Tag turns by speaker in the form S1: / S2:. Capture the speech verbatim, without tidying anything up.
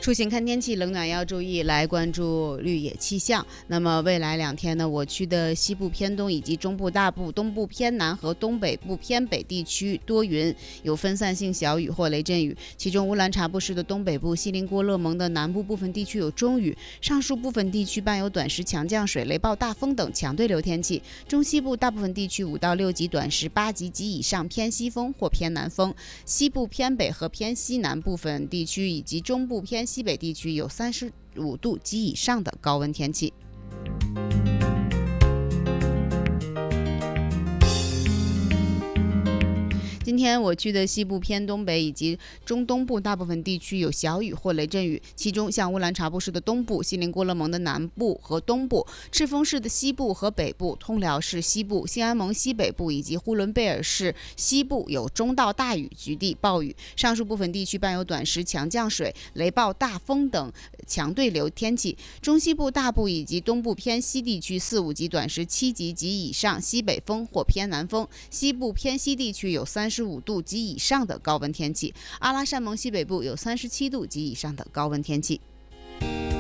S1: 出行看天气，冷暖要注意，来关注绿野气象。那么未来两天呢，我区的西部偏东以及中部大部、东部偏南和东北部偏北地区多云，有分散性小雨或雷阵雨。其中乌兰察布市的东北部、锡林郭勒盟的南部部分地区有中雨，上述部分地区伴有短时强降水、雷暴大风等强对流天气。中西部大部分地区五到六级短时八级及以上偏西风或偏南风。西部偏北和偏西南部分地区以及中部偏西北地区有三十五度及以上的高温天气。今天我区的西部偏东北以及中东部大部分地区有小雨或雷阵雨，其中像乌兰察布市的东部、锡林郭勒盟的南部和东部、赤峰市的西部和北部、通辽市西部、兴安盟西北部以及呼伦贝尔市西部有中到大雨，局地暴雨。上述部分地区伴有短时强降水、雷暴大风等强对流天气。中西部大部以及东部偏西地区四五级短时七级及以上西北风或偏南风。西部偏西地区有三十五度及以上的高温天气。阿拉善盟西北部有三十七度及以上的高温天气。